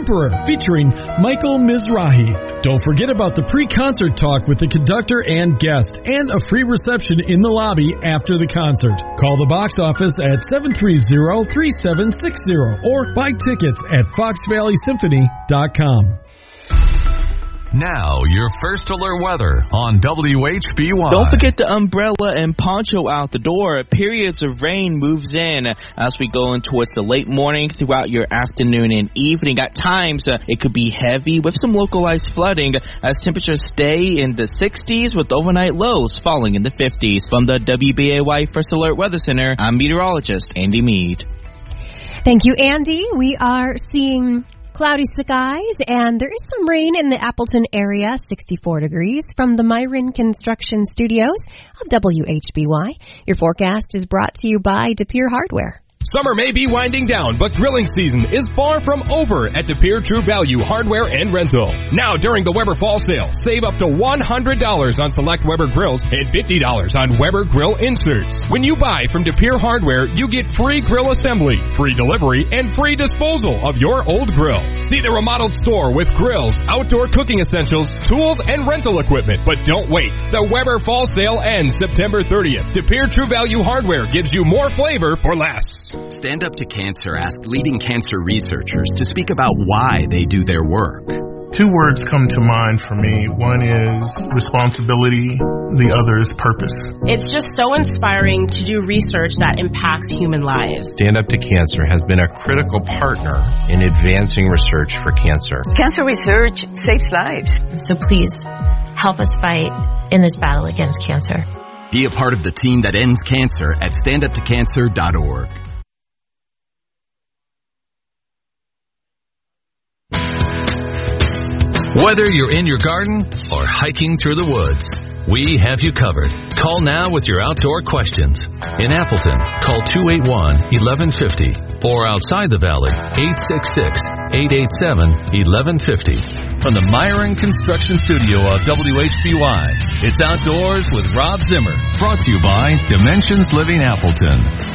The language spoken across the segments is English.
Emperor, featuring Michael Mizrahi. Don't forget about the pre-concert talk with the conductor and guest, and a free reception in the lobby after the concert. Call the box office at 730-3760 or buy tickets at foxvalleysymphony.com. Now, your first alert weather on WHBY. Don't forget the umbrella and poncho out the door. Periods of rain moves in as we go in towards the late morning throughout your afternoon and evening. At times, it could be heavy with some localized flooding as temperatures stay in the 60s with overnight lows falling in the 50s. From the WBAY First Alert Weather Center, I'm meteorologist Andy Mead. Thank you, Andy. We are seeing cloudy skies, and there is some rain in the Appleton area, 64 degrees, from the Myron Construction Studios of WHBY. Your forecast is brought to you by De Pere Hardware. Summer may be winding down, but grilling season is far from over at De Pere True Value Hardware and Rental. Now during the Weber Fall Sale, save up to $100 on select Weber grills and $50 on Weber grill inserts. When you buy from De Pere Hardware, you get free grill assembly, free delivery, and free disposal of your old grill. See the remodeled store with grills, outdoor cooking essentials, tools, and rental equipment. But don't wait. The Weber Fall Sale ends September 30th. De Pere True Value Hardware gives you more flavor for less. Stand Up to Cancer asked leading cancer researchers to speak about why they do their work. Two words come to mind for me. One is responsibility, the other is purpose. It's just so inspiring to do research that impacts human lives. Stand Up to Cancer has been a critical partner in advancing research for cancer. Cancer research saves lives. So please, help us fight in this battle against cancer. Be a part of the team that ends cancer at standuptocancer.org. Whether you're in your garden or hiking through the woods, we have you covered. Call now with your outdoor questions. In Appleton, call 281-1150. Or outside the valley, 866-887-1150. From the Myron Construction Studio of WHBY, it's Outdoors with Rob Zimmer. Brought to you by Dimensions Living Appleton.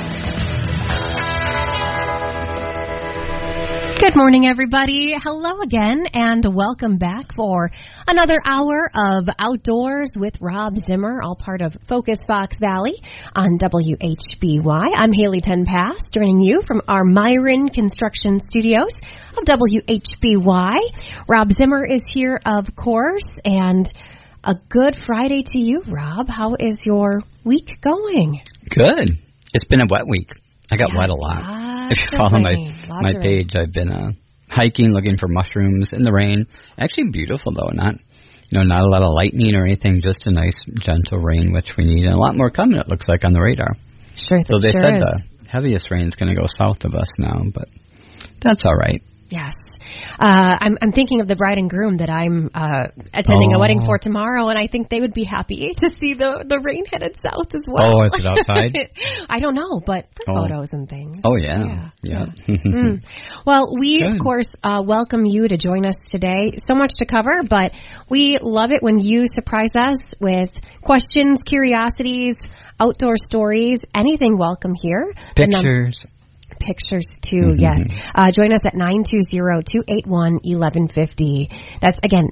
Good morning, everybody. Hello again, and welcome back for another hour of Outdoors with Rob Zimmer, all part of Focus Fox Valley on WHBY. I'm Haley Tenpass, joining you from our Myron Construction Studios of WHBY. Rob Zimmer is here, of course, and a good Friday to you, Rob. How is your week going? Good. It's been a wet week. I got wet a lot. If you follow my page, I've been hiking, looking for mushrooms in the rain. Actually beautiful, though. Not a lot of lightning or anything, just a nice, gentle rain, which we need. And a lot more coming, it looks like, on the radar. Sure, so they said the heaviest rain is going to go south of us now, but that's all right. Yes. I'm thinking of the bride and groom that I'm attending a wedding for tomorrow, and I think they would be happy to see the rain headed south as well. Oh, is it outside? I don't know, but for photos and things. Oh, yeah. Well, we, of course, welcome you to join us today. So much to cover, but we love it when you surprise us with questions, curiosities, outdoor stories, anything welcome here. Pictures too, yes. Join us at 920-281-1150. That's again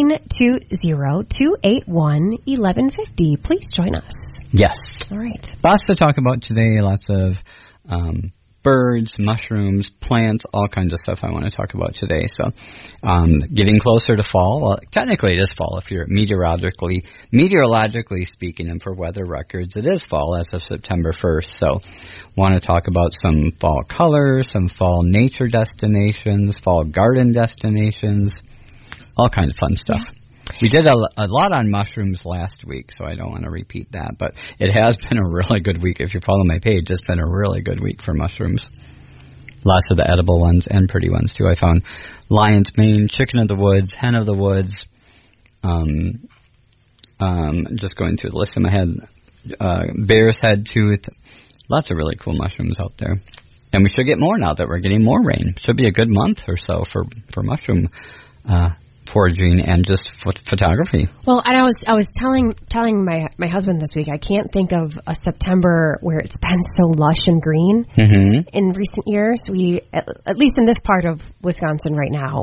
920-281-1150. Please join us. Yes. All right. Lots to talk about today. Lots of birds, mushrooms, plants, all kinds of stuff I want to talk about today. So, getting closer to fall. Well, technically it is fall if you're meteorologically speaking, and for weather records, it is fall as of September 1st. So, want to talk about some fall colors, some fall nature destinations, fall garden destinations, all kinds of fun stuff. Yeah. We did a lot on mushrooms last week, so I don't want to repeat that. But it has been a really good week. If you follow my page, it's been a really good week for mushrooms. Lots of the edible ones and pretty ones, too. I found lion's mane, chicken of the woods, hen of the woods. Just going through the list in my head. Bear's head tooth. Lots of really cool mushrooms out there. And we should get more now that we're getting more rain. Should be a good month or so for mushroom foraging and just photography. Well, and I was telling my husband this week, I can't think of a September where it's been so lush and green in recent years. We, at least in this part of Wisconsin right now,